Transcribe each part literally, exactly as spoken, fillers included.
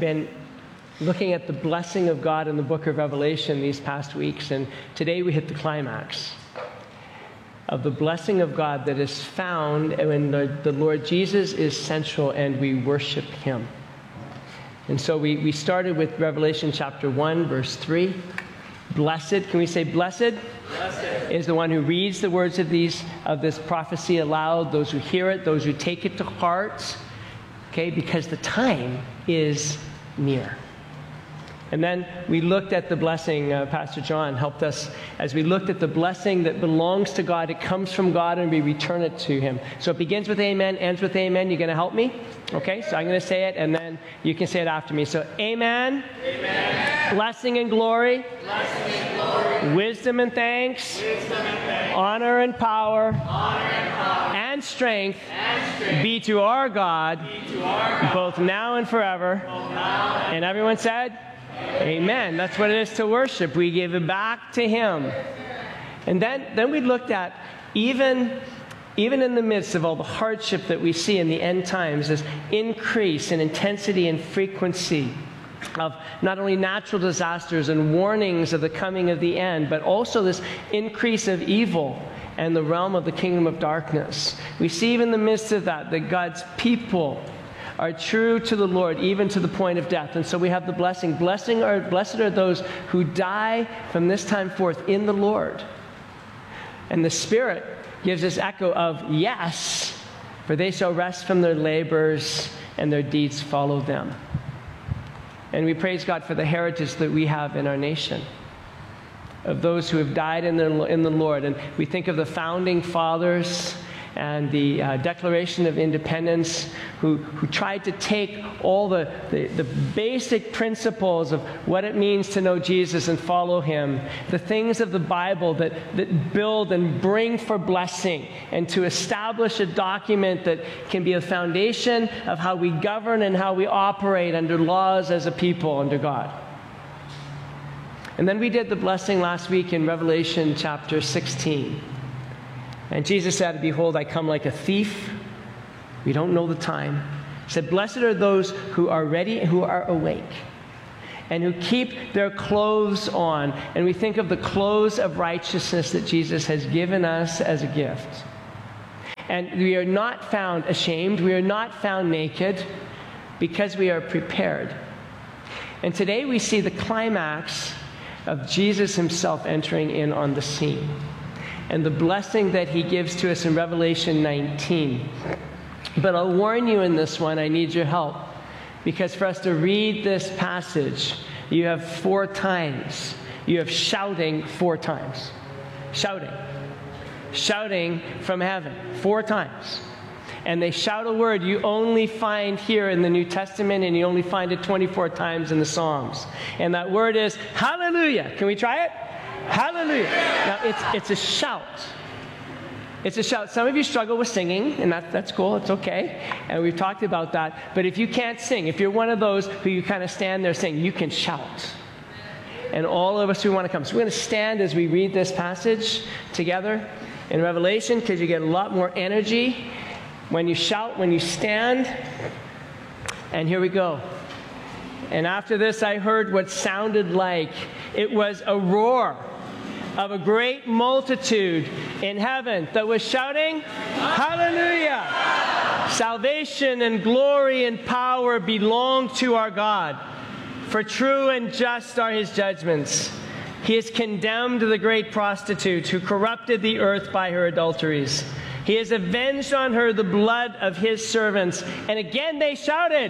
been looking at the blessing of God in the book of Revelation these past weeks, and today we hit the climax of the blessing of God that is found when the, the Lord Jesus is central and we worship him. And so we, we started with Revelation chapter one, verse three. Blessed, can we say blessed? Blessed is the one who reads the words of these of this prophecy aloud, those who hear it, those who take it to heart, okay, because the time is near. And then we looked at the blessing, uh, Pastor John helped us, as we looked at the blessing that belongs to God. It comes from God and we return it to him. So it begins with amen, ends with amen. You going to help me? Okay, so I'm going to say it and then you can say it after me. So amen, amen. Blessing and glory, blessing and glory. Wisdom and thanks, Wisdom and thanks. Honor and power, Honor and, power. And, strength and strength be to our God, be to our God. Both now and forever. Both now and, and everyone said, amen. That's what it is to worship. We give it back to him. And then, then we looked at even, even in the midst of all the hardship that we see in the end times, this increase in intensity and frequency of not only natural disasters and warnings of the coming of the end, but also this increase of evil and the realm of the kingdom of darkness. We see even in the midst of that, that God's people are true to the Lord, even to the point of death. And so we have the blessing. Blessing are, blessed are those who die from this time forth in the Lord. And the Spirit gives this echo of yes, for they shall rest from their labors and their deeds follow them. And we praise God for the heritage that we have in our nation of those who have died in the, in the Lord. And we think of the founding fathers and the uh, Declaration of Independence, who, who tried to take all the, the, the basic principles of what it means to know Jesus and follow him, the things of the Bible that, that build and bring for blessing, and to establish a document that can be a foundation of how we govern and how we operate under laws as a people under God. And then we did the blessing last week in Revelation chapter sixteen. And Jesus said, behold, I come like a thief. We don't know the time. He said, blessed are those who are ready and who are awake and who keep their clothes on. And we think of the clothes of righteousness that Jesus has given us as a gift. And we are not found ashamed. We are not found naked because we are prepared. And today we see the climax of Jesus himself entering in on the scene, and the blessing that he gives to us in Revelation nineteen. But I'll warn you in this one, I need your help. Because for us to read this passage, you have four times. You have shouting four times. Shouting. Shouting from heaven four times. And they shout a word you only find here in the New Testament, and you only find it twenty-four times in the Psalms. And that word is hallelujah. Can we try it? Hallelujah. Now, it's, it's a shout. It's a shout. Some of you struggle with singing, and that, that's cool. It's okay. And we've talked about that. But if you can't sing, if you're one of those who you kind of stand there saying, you can shout. And all of us who want to come. So we're going to stand as we read this passage together in Revelation, because you get a lot more energy when you shout, when you stand. And here we go. And after this, I heard what sounded like it was a roar of a great multitude in heaven that was shouting, hallelujah! Salvation and glory and power belong to our God, for true and just are his judgments. He has condemned the great prostitute who corrupted the earth by her adulteries. He has avenged on her the blood of his servants. And again they shouted,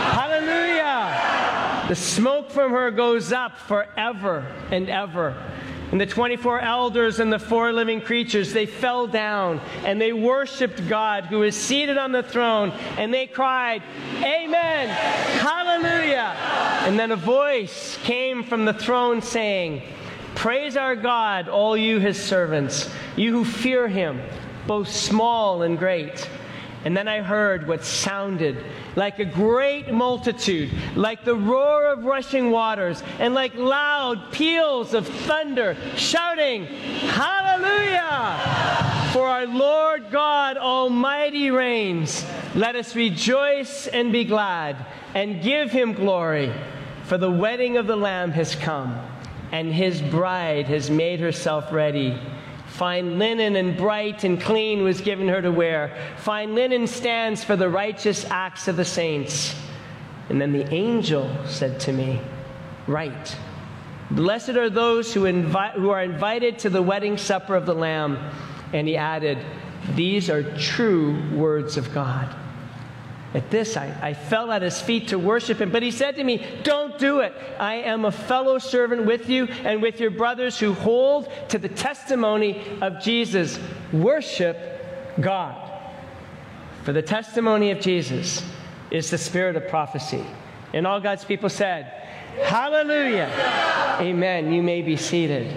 hallelujah! The smoke from her goes up forever and ever. And the twenty-four elders and the four living creatures, they fell down and they worshiped God who is seated on the throne. And they cried, amen, hallelujah. And then a voice came from the throne saying, praise our God, all you his servants, you who fear him, both small and great. And then I heard what sounded like a great multitude, like the roar of rushing waters, and like loud peals of thunder, shouting, hallelujah! For our Lord God Almighty reigns. Let us rejoice and be glad and give him glory, for the wedding of the Lamb has come, and his bride has made herself ready. Fine linen and bright and clean was given her to wear. Fine linen stands for the righteous acts of the saints. And then the angel said to me, write, blessed are those who, invi- who are invited to the wedding supper of the Lamb. And he added, these are true words of God. At this, I, I fell at his feet to worship him. But he said to me, don't do it. I am a fellow servant with you and with your brothers who hold to the testimony of Jesus. Worship God. For the testimony of Jesus is the spirit of prophecy. And all God's people said, hallelujah. Amen. You may be seated.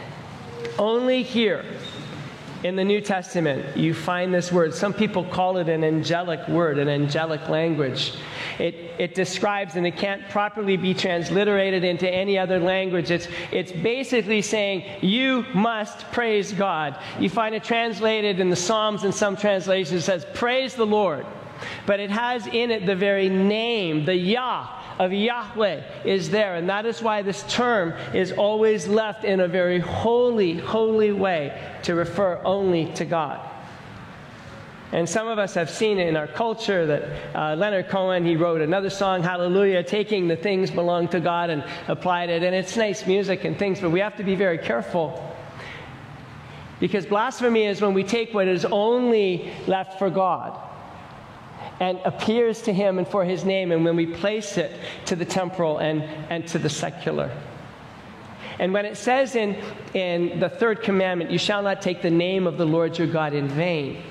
Only here in the New Testament, you find this word. Some people call it an angelic word, an angelic language. It, it describes, and it can't properly be transliterated into any other language. It's, it's basically saying, you must praise God. You find it translated in the Psalms in some translations. It says, praise the Lord. But it has in it the very name, the Yah of Yahweh is there. And that is why this term is always left in a very holy, holy way to refer only to God. And some of us have seen it in our culture that uh, Leonard Cohen, he wrote another song, Hallelujah, taking the things belong to God and applied it. And it's nice music and things, but we have to be very careful. Because blasphemy is when we take what is only left for God and appears to him and for his name, and when we place it to the temporal and, and to the secular. And when it says in, in the third commandment, you shall not take the name of the Lord your God in vain,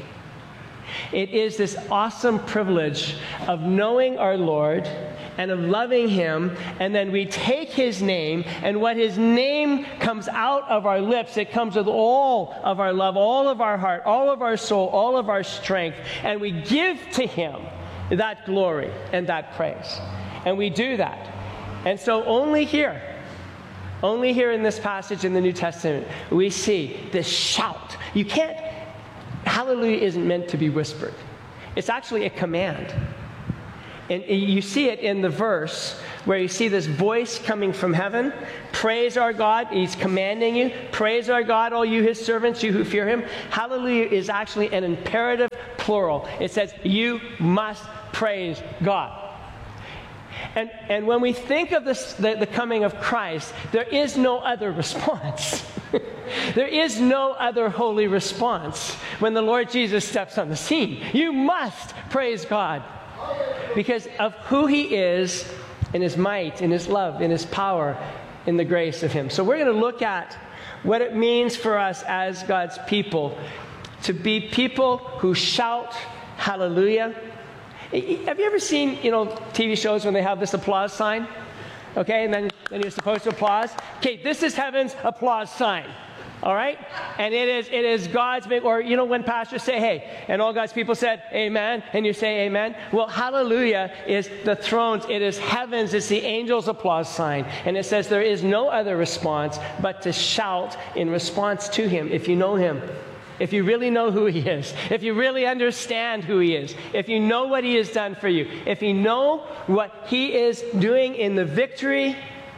it is this awesome privilege of knowing our Lord and of loving him, and then we take his name, and what his name comes out of our lips, it comes with all of our love, all of our heart, all of our soul, all of our strength, and we give to him that glory and that praise. And we do that. And so only here, only here in this passage in the New Testament, we see this shout. You can't, hallelujah isn't meant to be whispered. It's actually a command. And you see it in the verse where you see this voice coming from heaven. Praise our God. He's commanding you. Praise our God, all you his servants, you who fear him. Hallelujah is actually an imperative plural. It says you must praise God. And, and when we think of this, the, the coming of Christ, there is no other response. There is no other holy response when the Lord Jesus steps on the scene. You must praise God. Because of who he is, in his might, in his love, in his power, in the grace of him. So we're going to look at what it means for us as God's people to be people who shout hallelujah. Have you ever seen, you know, T V shows when they have this applause sign? Okay, and then, then you're supposed to applause. Okay, this is heaven's applause sign. All right? And it is it is God's big, or, you know, when pastors say, hey, and all God's people said, amen, and you say amen. Well, hallelujah is the thrones. It is heaven's. It's the angel's applause sign. And it says there is no other response but to shout in response to him if you know him. If you really know who he is, if you really understand who he is, if you know what he has done for you, if you know what he is doing in the victory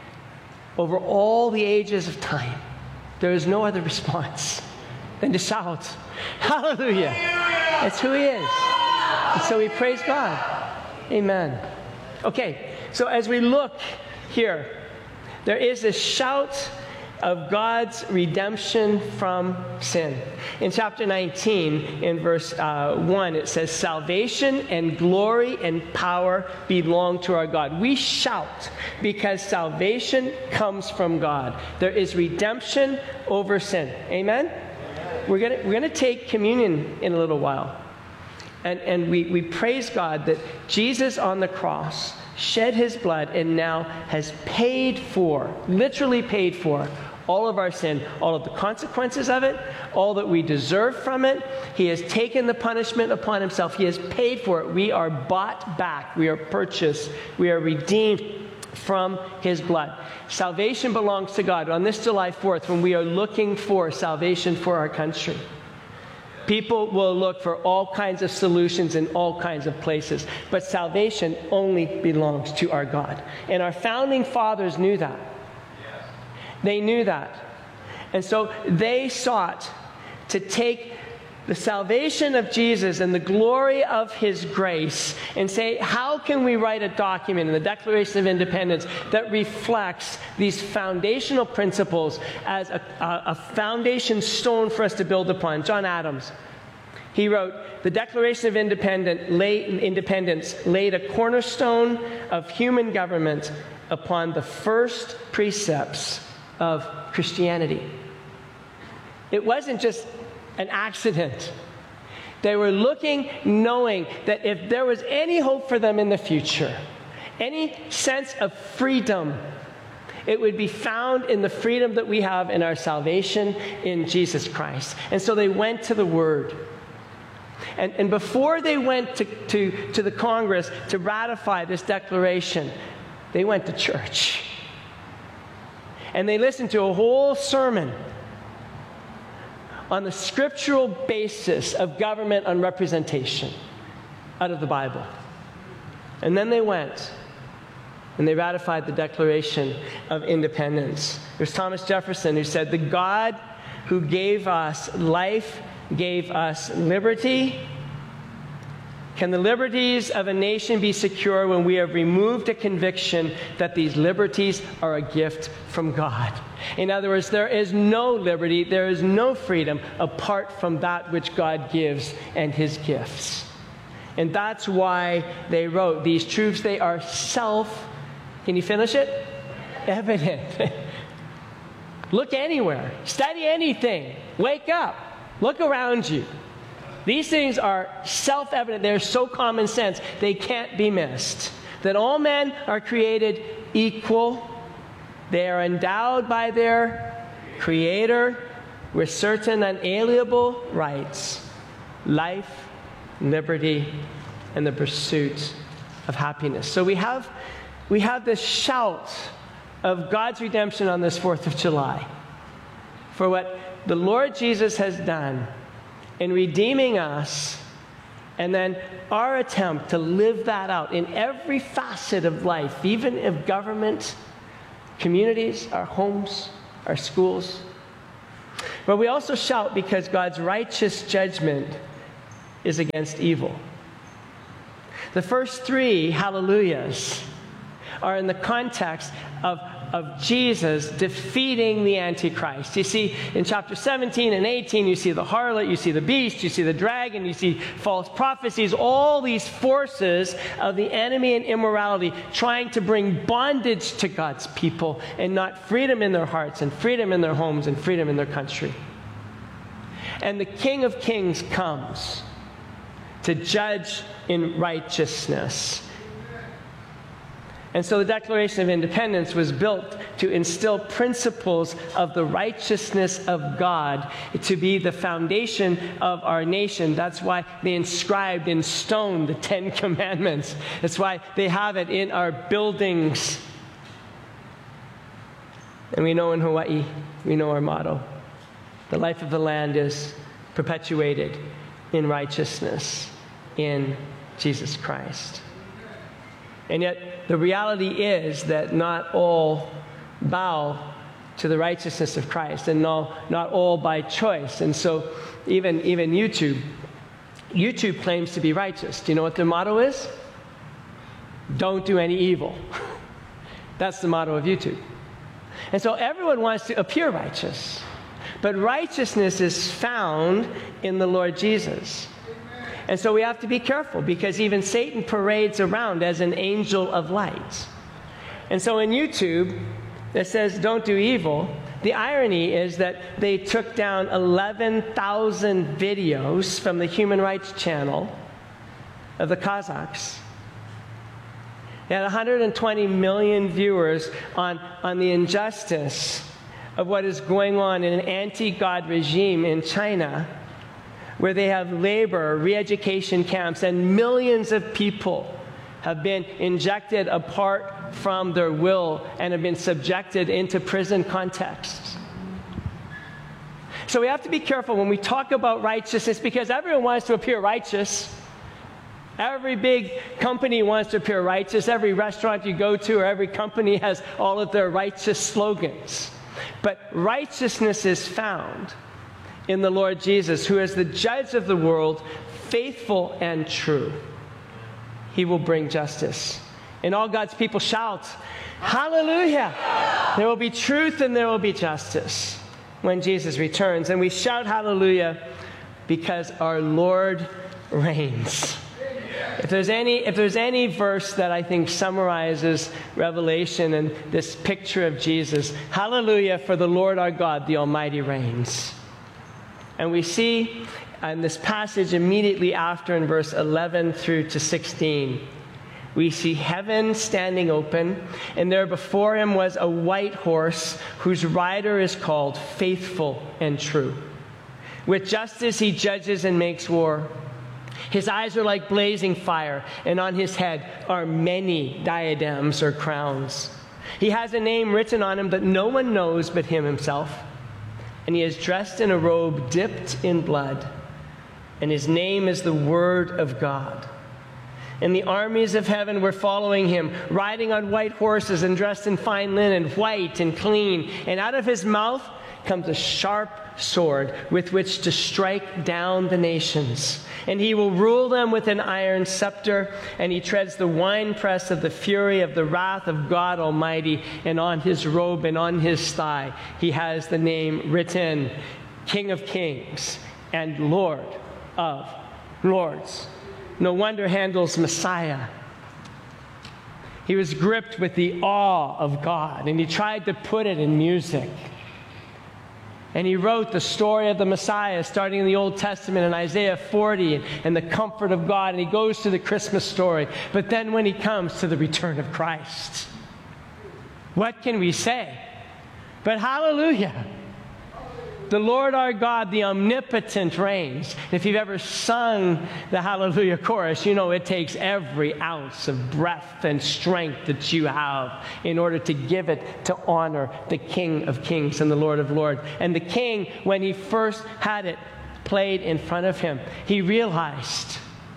over all the ages of time, there is no other response than to shout, hallelujah. It's who he is. And so we praise God. Amen. Okay, so as we look here, there is a shout of God's redemption from sin. In chapter nineteen, in verse uh, one, it says, salvation and glory and power belong to our God. We shout because salvation comes from God. There is redemption over sin. Amen? Amen. We're gonna, we're gonna take communion in a little while. And, and we, we praise God that Jesus on the cross shed his blood and now has paid for, literally paid for, all of our sin, all of the consequences of it, all that we deserve from it. He has taken the punishment upon himself. He has paid for it. We are bought back. We are purchased. We are redeemed from his blood. Salvation belongs to God. On this July fourth, when we are looking for salvation for our country, People will look for all kinds of solutions in all kinds of places. But salvation only belongs to our God. And our founding fathers knew that. They knew that. And so they sought to take the salvation of Jesus and the glory of his grace and say, how can we write a document in the Declaration of Independence that reflects these foundational principles as a, a, a foundation stone for us to build upon? John Adams, he wrote, the Declaration of Independent lay, Independence laid a cornerstone of human government upon the first precepts of Christianity. It wasn't just an accident. They were looking, knowing that if there was any hope for them in the future, any sense of freedom, it would be found in the freedom that we have in our salvation in Jesus Christ. And so they went to the Word. And, and before they went to, to, to the Congress to ratify this declaration, they went to church. And they listened to a whole sermon on the scriptural basis of government and representation out of the Bible. And then they went and they ratified the Declaration of Independence. There's Thomas Jefferson who said, the God who gave us life gave us liberty. Can the liberties of a nation be secure when we have removed a conviction that these liberties are a gift from God? In other words, there is no liberty, there is no freedom apart from that which God gives and his gifts. And that's why they wrote these truths. They are self, can you finish it? Evident. Look anywhere, study anything, wake up, look around you. These things are self-evident. They're so common sense, they can't be missed. That all men are created equal. They are endowed by their Creator with certain unalienable rights: life, liberty, and the pursuit of happiness. So we have, we have this shout of God's redemption on this fourth of July for what the Lord Jesus has done in redeeming us, and then our attempt to live that out in every facet of life, even of government, communities, our homes, our schools. But we also shout because God's righteous judgment is against evil. The first three hallelujahs are in the context of of Jesus defeating the Antichrist. You see, in chapter seventeen and eighteen, you see the harlot, you see the beast, you see the dragon, you see false prophecies, all these forces of the enemy and immorality trying to bring bondage to God's people and not freedom in their hearts and freedom in their homes and freedom in their country. And the King of Kings comes to judge in righteousness. And so the Declaration of Independence was built to instill principles of the righteousness of God to be the foundation of our nation. That's why they inscribed in stone the Ten Commandments. That's why they have it in our buildings. And we know in Hawaii, we know our motto. The life of the land is perpetuated in righteousness in Jesus Christ. And yet, the reality is that not all bow to the righteousness of Christ, and no, not all by choice. And so, even, even YouTube, YouTube claims to be righteous. Do you know what their motto is? Don't do any evil. That's the motto of YouTube. And so everyone wants to appear righteous. But righteousness is found in the Lord Jesus. And so we have to be careful, because even Satan parades around as an angel of light. And so in YouTube, it says, don't do evil. The irony is that they took down eleven thousand videos from the Human Rights Channel of the Kazakhs. They had one hundred twenty million viewers on, on the injustice of what is going on in an anti-God regime in China, where they have labor, re-education camps, and millions of people have been injected apart from their will and have been subjected into prison contexts. So we have to be careful when we talk about righteousness, because everyone wants to appear righteous. Every big company wants to appear righteous. Every restaurant you go to or every company has all of their righteous slogans. But righteousness is found in the Lord Jesus, who is the judge of the world, faithful and true. He will bring justice. And all God's people shout, hallelujah! There will be truth and there will be justice when Jesus returns. And we shout hallelujah because our Lord reigns. If there's any, if there's any verse that I think summarizes Revelation and this picture of Jesus, hallelujah, for the Lord our God, the Almighty reigns. And we see in this passage immediately after, in verse eleven through to sixteen, we see heaven standing open, and there before him was a white horse whose rider is called Faithful and True. With justice he judges and makes war. His eyes are like blazing fire, and on his head are many diadems or crowns. He has a name written on him that no one knows but him himself. And he is dressed in a robe dipped in blood, and his name is the Word of God. And the armies of heaven were following him, riding on white horses and dressed in fine linen, white and clean. And out of his mouth comes a sharp sword with which to strike down the nations. And he will rule them with an iron scepter, and he treads the winepress of the fury of the wrath of God Almighty. And on his robe and on his thigh he has the name written, King of Kings and Lord of Lords. No wonder Handel's Messiah, he was gripped with the awe of God, and he tried to put it in music. And he wrote the story of the Messiah, starting in the Old Testament in Isaiah forty, and, and the comfort of God. And he goes to the Christmas story. But then when he comes to the return of Christ, what can we say? But hallelujah! The Lord our God, the omnipotent, reigns. If you've ever sung the Hallelujah chorus, you know it takes every ounce of breath and strength that you have in order to give it to honor the King of Kings and the Lord of Lords. And the King, when he first had it played in front of him, he realized,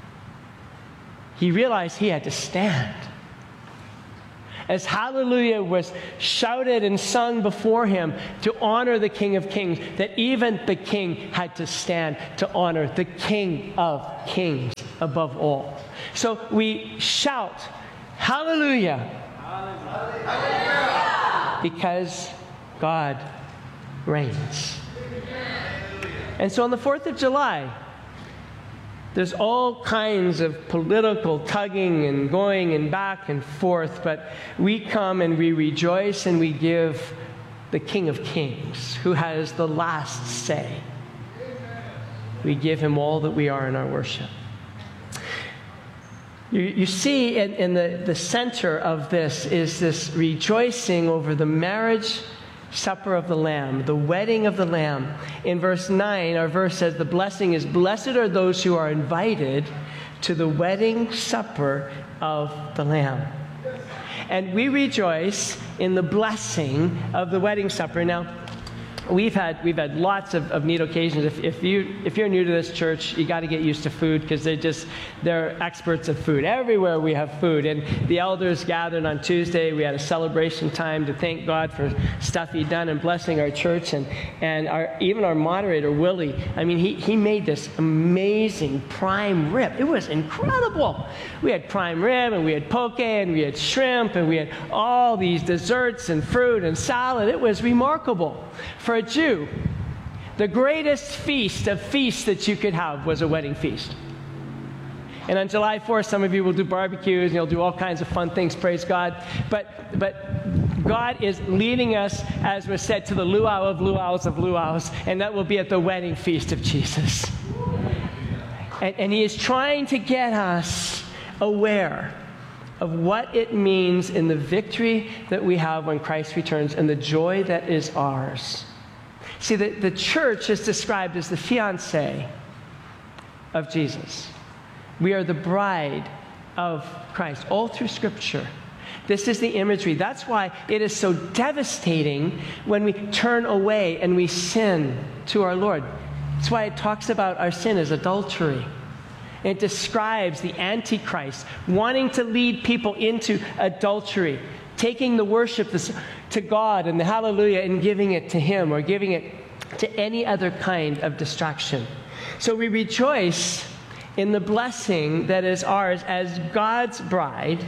he realized he had to stand. As hallelujah was shouted and sung before him to honor the King of Kings, that even the king had to stand to honor the King of Kings above all. So we shout, hallelujah, hallelujah, because God reigns. And so on the fourth of July, there's all kinds of political tugging and going and back and forth, but we come and we rejoice and we give the King of Kings, who has the last say. We give him all that we are in our worship. You, you see in, in the, the center of this is this rejoicing over the marriage supper of the Lamb, the wedding of the Lamb. In verse nine, our verse says, the blessing is, blessed are those who are invited to the wedding supper of the Lamb. And we rejoice in the blessing of the wedding supper. Now, We've had we've had lots of, of neat occasions. If, if you if you're new to this church, you got to get used to food, because they just they're experts of food. Everywhere we have food, and the elders gathered on Tuesday. We had a celebration time to thank God for stuff He'd done and blessing our church, and and our even our moderator Willie. I mean, he he made this amazing prime rib. It was incredible. We had prime rib, and we had poke, and we had shrimp, and we had all these desserts and fruit and salad. It was remarkable. For a Jew, the greatest feast of feasts that you could have was a wedding feast. And on July fourth, some of you will do barbecues, and you'll do all kinds of fun things, praise God. But but God is leading us, as was said, to the luau of luau's of luau's, and that will be at the wedding feast of Jesus. And, and He is trying to get us aware of what it means in the victory that we have when Christ returns and the joy that is ours. See, the, the church is described as the fiancé of Jesus. We are the bride of Christ, all through Scripture. This is the imagery. That's why it is so devastating when we turn away and we sin to our Lord. That's why it talks about our sin as adultery. It describes the Antichrist wanting to lead people into adultery, taking the worship to God and the hallelujah and giving it to him or giving it to any other kind of distraction. So we rejoice in the blessing that is ours as God's bride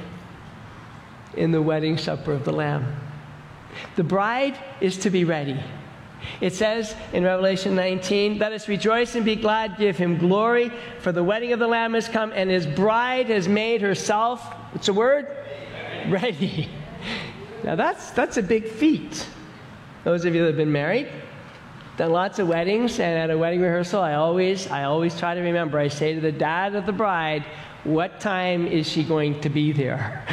in the wedding supper of the Lamb. The bride is to be ready. It says in Revelation nineteen, let us rejoice and be glad, give him glory, for the wedding of the Lamb has come, and his bride has made herself, what's the word? Ready. Ready. Now that's, that's a big feat. Those of you that have been married, done lots of weddings, and at a wedding rehearsal, I always, I always try to remember, I say to the dad of the bride, what time is she going to be there?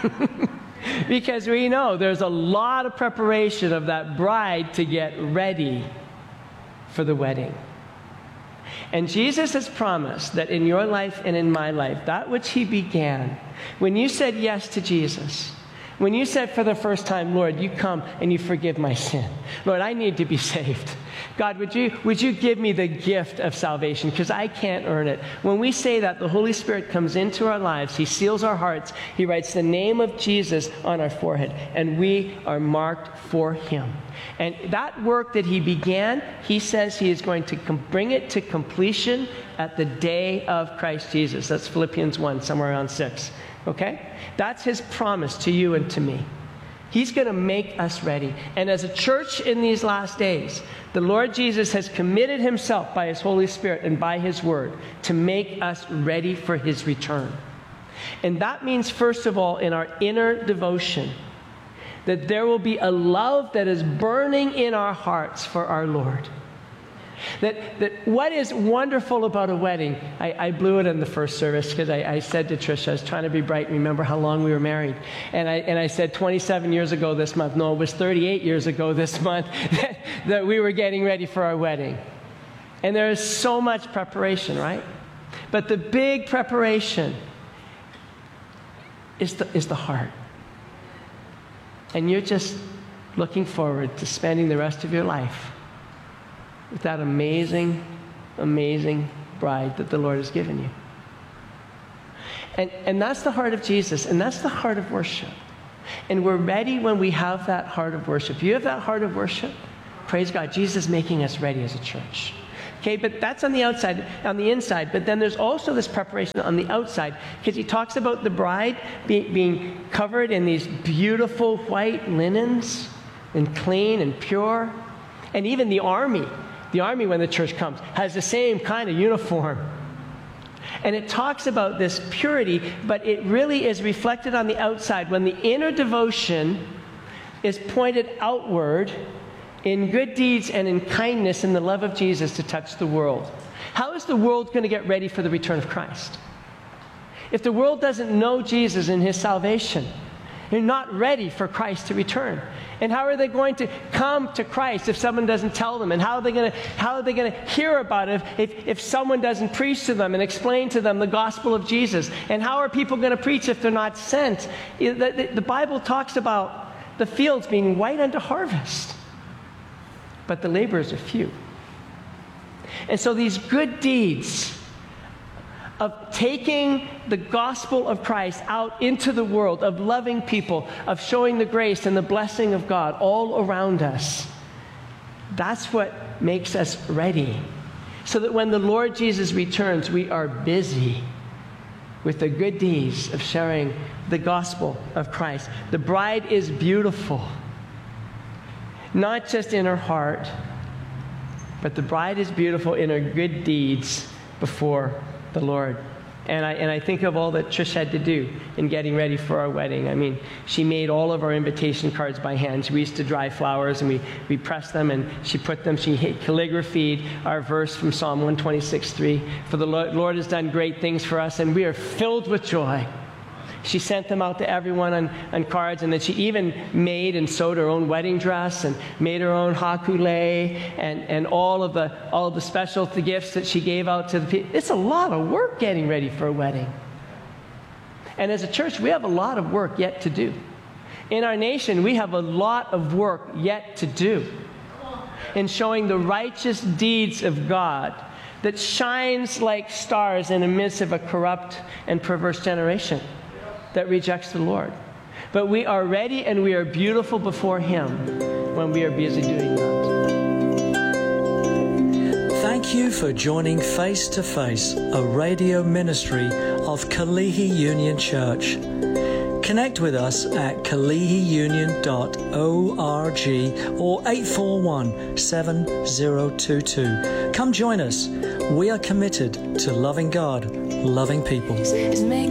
Because we know there's a lot of preparation of that bride to get ready for the wedding. And Jesus has promised that in your life and in my life, that which he began, when you said yes to Jesus, when you said for the first time, Lord, you come and you forgive my sin. Lord, I need to be saved. God, would you, would you give me the gift of salvation? Because I can't earn it. When we say that, the Holy Spirit comes into our lives. He seals our hearts. He writes the name of Jesus on our forehead. And we are marked for him. And that work that he began, he says he is going to com- bring it to completion at the day of Christ Jesus. That's Philippians one, somewhere around six. Okay? That's his promise to you and to me. He's going to make us ready. And as a church in these last days, the Lord Jesus has committed himself by his Holy Spirit and by his word to make us ready for his return. And that means, first of all, in our inner devotion, that there will be a love that is burning in our hearts for our Lord. That, that what is wonderful about a wedding, I, I blew it in the first service because I, I said to Tricia, I was trying to be bright and remember how long we were married. And I, and I said twenty-seven years ago this month, no, it was thirty-eight years ago this month, that, that we were getting ready for our wedding. And there is so much preparation, right? But the big preparation is the, is the heart. And you're just looking forward to spending the rest of your life with that amazing, amazing bride that the Lord has given you. And, and that's the heart of Jesus, and that's the heart of worship. And we're ready when we have that heart of worship. You have that heart of worship? Praise God. Jesus is making us ready as a church. Okay, but that's on the outside, on the inside. But then there's also this preparation on the outside, because he talks about the bride be, being covered in these beautiful white linens and clean and pure. And even the army, the army when the church comes, has the same kind of uniform. And it talks about this purity, but it really is reflected on the outside when the inner devotion is pointed outward in good deeds and in kindness and the love of Jesus to touch the world. How is the world going to get ready for the return of Christ? If the world doesn't know Jesus and his salvation, they're not ready for Christ to return. And how are they going to come to Christ if someone doesn't tell them? And how are they going to, how are they going to hear about it if, if someone doesn't preach to them and explain to them the gospel of Jesus? And how are people going to preach if they're not sent? The, the, the Bible talks about the fields being white unto harvest, but the laborers are few. And so these good deeds of taking the gospel of Christ out into the world, of loving people, of showing the grace and the blessing of God all around us, that's what makes us ready. So that when the Lord Jesus returns, we are busy with the good deeds of sharing the gospel of Christ. The bride is beautiful, not just in her heart, but the bride is beautiful in her good deeds before the Lord. And I, and I think of all that Trish had to do in getting ready for our wedding. I mean, she made all of our invitation cards by hand. We used to dry flowers, and we, we pressed them, and she put them, she calligraphied our verse from Psalm one twenty-six three. For the Lord, Lord has done great things for us, and we are filled with joy. She sent them out to everyone on, on cards, and then she even made and sewed her own wedding dress and made her own hakule and, and all of the all of the special gifts that she gave out to the people. It's a lot of work getting ready for a wedding. And as a church, we have a lot of work yet to do. In our nation, we have a lot of work yet to do in showing the righteous deeds of God that shines like stars in the midst of a corrupt and perverse generation that rejects the Lord. But we are ready and we are beautiful before Him when we are busy doing that. Thank you for joining Face to Face, a radio ministry of Kalihi Union Church. Connect with us at kalihi union dot org or eight four one, seven zero two two. Come join us. We are committed to loving God, loving people.